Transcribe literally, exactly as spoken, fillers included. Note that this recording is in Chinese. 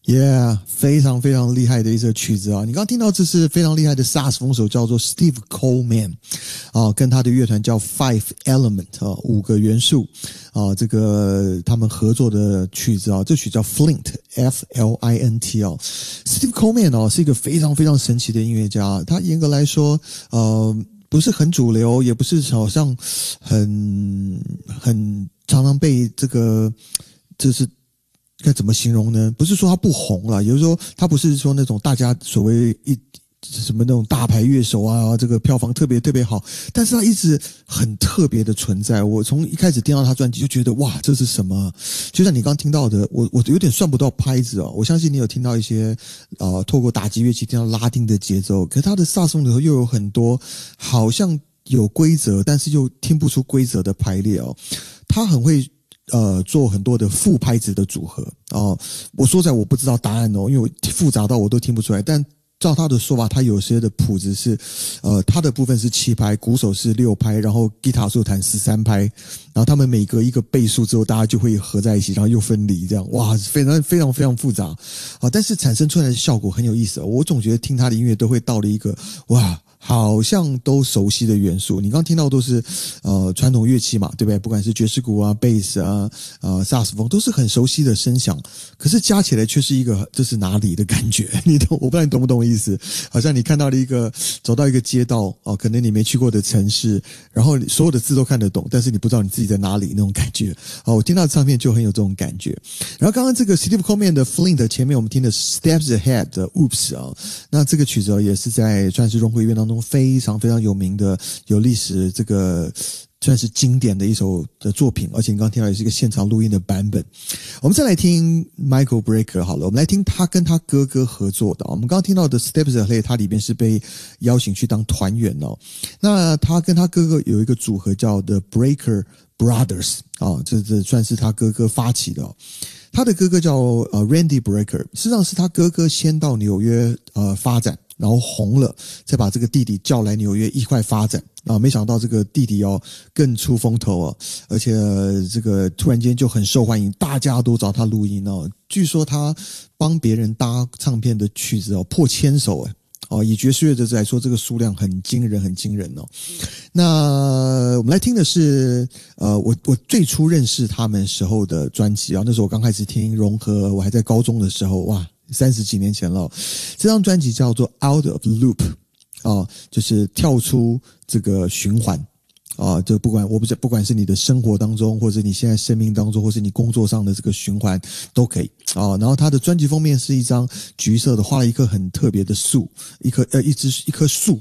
Yeah， 非常非常厉害的一首曲子啊！你刚刚听到这是非常厉害的萨克斯风手，叫做 Steve Coleman 啊，跟他的乐团叫 Five Element 啊，五个元素啊，这个他们合作的曲子啊，这曲叫 Flint F L I N T 啊。Steve Coleman 啊是一个非常非常神奇的音乐家，他严格来说，呃，不是很主流，也不是好像很很常常被这个就是。该怎么形容呢？不是说他不红了，也就是说他不是说那种大家所谓一什么那种大牌乐手啊，这个票房特别特别好，但是他一直很特别的存在。我从一开始听到他专辑就觉得哇，这是什么？就像你刚听到的，我我有点算不到拍子哦。我相信你有听到一些呃，透过打击乐器听到拉丁的节奏，可是他的萨克斯风里头又有很多好像有规则，但是又听不出规则的排列哦。他很会。呃，做很多的副拍子的组合哦。我说实在我不知道答案哦，因为我复杂到我都听不出来。但照他的说法，他有些的谱子是，呃，他的部分是七拍，鼓手是六拍，然后吉他手弹十三拍，然后他们每隔一个倍数之后，大家就会合在一起，然后又分离，这样哇，非常非常非常复杂啊、哦！但是产生出来的效果很有意思、哦。我总觉得听他的音乐都会到了一个哇。好像都熟悉的元素，你刚刚听到都是呃传统乐器嘛，对不对？不管是爵士鼓啊、贝斯啊、呃萨克斯风，都是很熟悉的声响，可是加起来却是一个这是哪里的感觉？你懂？我不知道你懂不懂我意思？好像你看到了一个走到一个街道哦、呃，可能你没去过的城市，然后所有的字都看得懂，但是你不知道你自己在哪里那种感觉。哦，我听到的唱片就很有这种感觉。然后刚刚这个 Steve Coleman 的 Flint 前面我们听的 Steps Ahead 的 Oops 啊，那这个曲子也是在算是融合乐当中。非常非常有名的有历史这个算是经典的一首的作品，而且你刚刚听到也是一个现场录音的版本。我们再来听 Michael Brecker 好了，我们来听他跟他哥哥合作的。我们刚刚听到的 Steps Ahead 他里边是被邀请去当团员哦。那他跟他哥哥有一个组合叫 The Brecker Brothers 啊，这这算是他哥哥发起的哦。他的哥哥叫呃 Randy Brecker， 事实上是他哥哥先到纽约呃发展。然后红了，再把这个弟弟叫来纽约一块发展啊！没想到这个弟弟哦更出风头啊，而且这个突然间就很受欢迎，大家都找他录音哦。据说他帮别人搭唱片的曲子哦破千首哎哦，以爵士乐者来说，这个数量很惊人，很惊人哦。那我们来听的是呃，我我最初认识他们时候的专辑啊，那时候我刚开始听融合，我还在高中的时候哇。三十几年前了，这张专辑叫做 Out of Loop 啊，就是跳出这个循环啊，就不管我不不管是你的生活当中，或者你现在生命当中，或是你工作上的这个循环都可以啊。然后它的专辑封面是一张橘色的，画了一棵很特别的树，一棵呃一只一棵树